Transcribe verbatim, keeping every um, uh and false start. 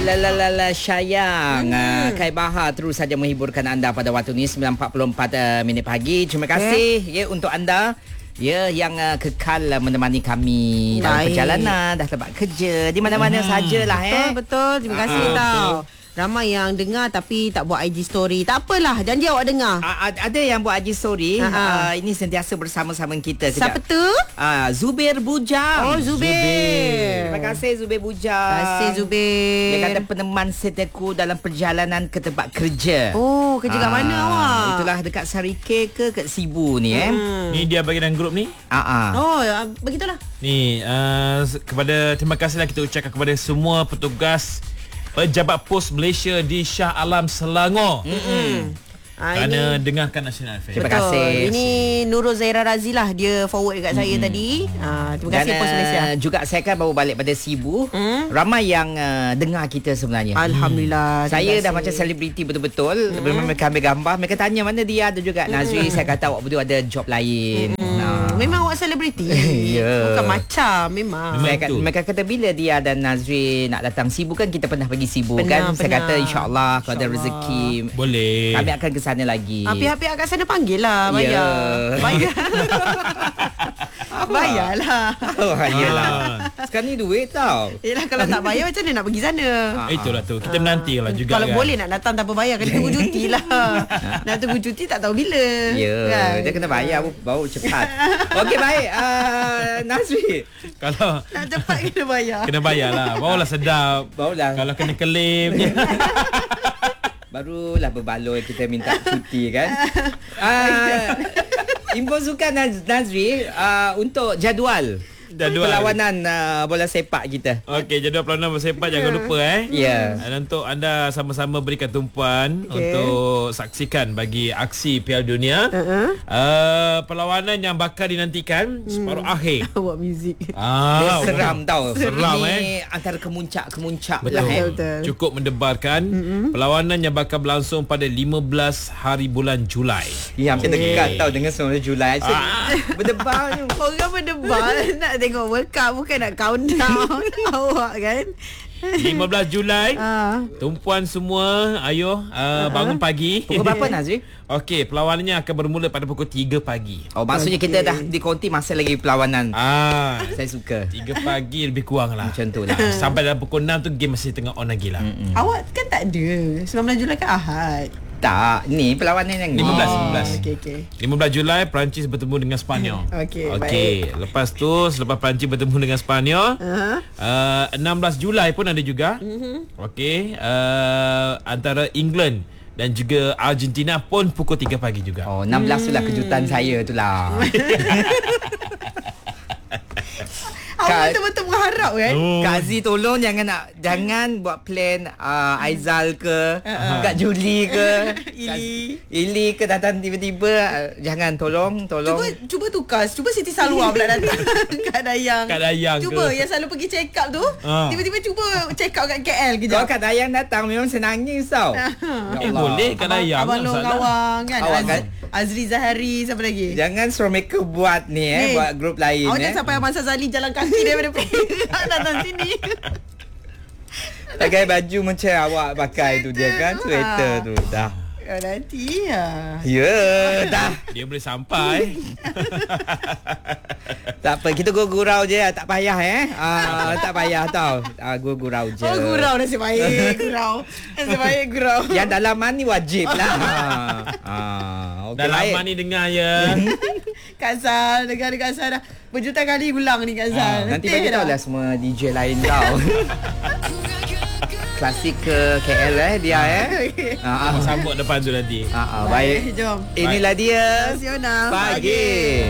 Alalala sayang. Hmm. Uh, Kai Bahar terus saja menghiburkan anda pada waktu ini sembilan empat puluh empat uh, minit pagi. Terima kasih okay. ya untuk anda ya yang uh, kekal uh, menemani kami dalam perjalanan, dah tempat kerja, di mana-mana hmm. sajalah eh. Betul betul. Terima kasih uh, tau. Betul. Ramai yang dengar tapi tak buat I G story. Tak apalah, janji awak dengar. Uh, ada yang buat I G story. Uh, ini sentiasa bersama-sama kita. Siapa tu? Uh, Zubir Bujang. Oh, Zubir. Zubir. Terima kasih Zubir Bujang. Terima kasih Zubir. Dia kata peneman setiaku dalam perjalanan ke tempat kerja. Oh, kerja uh, kat mana awak? Itulah dekat Sarike ke kat Sibu ni eh. Hmm. Ni dia bagian grup ni. Uh-uh. Oh, begitulah. Ni uh, kepada terima kasihlah kita ucapkan kepada semua petugas Pejabat Pos Malaysia di Shah Alam, Selangor. Mm-hmm. Kerana ini dengarkan Nasional F M. Terima kasih. Ini Nurul Zaira Razi lah, dia forward dekat saya hmm. tadi. Ha, terima kasih Pos Malaysia. Juga saya kan baru balik pada Sibu. Hmm? Ramai yang uh, dengar kita sebenarnya. Alhamdulillah. Hmm. Saya dah macam selebriti betul-betul. Hmm. Memang mereka ambil gambar. Mereka tanya mana dia, ada juga hmm. Nazri. Saya kata awak berdua ada job lain. Hmm. Nah. Memang awak selebriti. yeah. Bukan macam. Memang. Mereka, mereka kata bila dia dan Nazri nak datang Sibu, kan kita pernah pergi Sibu pernah, kan. Saya pernah. kata insyaAllah kalau ada rezeki boleh, kami akan ke sana lagi. Ah, pihak-pihak kat sana panggil lah. Bayar yeah. Bayar Bayarlah. Oh, yelah. Sekarang ni duit tau. Yelah, kalau tak bayar macam mana nak pergi sana? Ah, itulah tu. Kita menanti lah juga. Kalau kan, boleh nak datang tanpa bayar, kena tunggu cuti lah. Nak tunggu cuti tak tahu bila. Ya yeah, kan? Dia kena bayar baru cepat. Okey, baik uh, Nazri, kalau nak cepat kena bayar. Kena bayar lah. Barulah sedap. Barulah. Kalau kena claim barulah berbaloi kita minta cuti kan. uh, Info sukan Naz- Nazri uh, untuk jadual jadual perlawanan uh, bola sepak kita. Okey, jadual perlawanan bola sepak jangan lupa eh. Ya. Yeah. Dan untuk anda sama-sama berikan tumpuan okay. untuk saksikan bagi aksi Piala Dunia. Uh-huh. Uh, perlawanan yang bakal dinantikan hmm. separuh akhir. Buat muzik. Ah, seram tau. Seram ini eh. Antara kemuncak-kemuncak betul, lah eh. betul. Cukup mendebarkan. Mm-hmm. Perlawanan yang bakal berlangsung pada lima belas hari bulan Julai. Ya, hampir okay. dekat tau dengan sembilan belas Julai. Ah. Berdebar ni. Orang berdebar nak tengok World Cup, bukan nak countdown. Awak kan lima belas Julai. uh. Tumpuan semua, ayo uh, bangun pagi. Pukul berapa Nazri? Okey, perlawanannya akan bermula pada pukul tiga pagi. Oh, maksudnya okay. kita dah dikonti masa lagi perlawanan. Ah, saya suka. tiga pagi lebih kurang lah. Macam tu lah. Sampai dalam pukul enam tu game masih tengah on lagi lah. Mm-mm. Awak kan tak ada sembilan belas Julai kan Ahad. Tak, ni perlawanan yang lima belas, lima belas. Okey okey. lima belas Julai Perancis bertemu dengan Sepanyol. Okey. Okey, lepas tu selepas Perancis bertemu dengan Sepanyol, uh-huh. uh, enam belas Julai pun ada juga. Uh-huh. Okey, uh, antara England dan juga Argentina pun pukul tiga pagi juga. Oh, enam belas hmm. tu lah kejutan saya tu lah. Awak betul-betul mengharap kan. oh. Kak Aziz tolong jangan nak jangan buat plan uh, Aizal ke uh-huh. Kak Julie ke Ili Ili ke datang tiba-tiba. uh, Jangan, tolong Tolong Cuba cuba tukar. Cuba Siti Salwa pula datang. Kak Dayang Kak Dayang cuba ke? yang selalu pergi check up tu, uh. tiba-tiba cuba check up kat K L kejap. Kalau Kak Dayang datang memang senangnya tau. uh-huh. Eh boleh Kak Dayang. Abang Long Kawang kan, awak kan? Azri Zahari, siapa lagi? Jangan suruh mereka buat ni eh, hey, buat grup lain. Awak eh. jangan sampai Abang Sazali jalan kaki daripada Perak datang sini. Pakai baju macam awak pakai tu dia kan, sweater tu dah. Oh, nanti ya. Ya, dah. Dia boleh sampai. Tak apa, kita gurau je, tak payah eh. Ah, tak payah tau. Ah, gurau je. Oh, gurau nasib baik, gurau. Nasib baik gurau. Yang dalaman ni wajib lah. Ah, okay, dalaman ni dengar ya. Kak Zal, dengar Kak Zal dah berjuta kali ulang ni Kak Zal. Ah, nanti bagi tahu lah semua D J lain tau. Klasik ke K L eh dia eh. Okay. Ah, ah. Sambut depan tu nanti. Ah, ah, baik. Jom. Inilah dia Nasional Pagi.